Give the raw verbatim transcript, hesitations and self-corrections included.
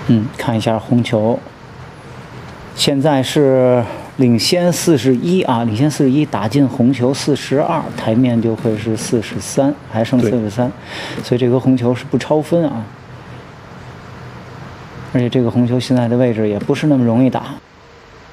嗯，看一下红球，现在是领先四十一啊，领先四十一，打进红球四十二，台面就会是四十三，还剩四十三，所以这个红球是不超分啊。而且这个红球现在的位置也不是那么容易打。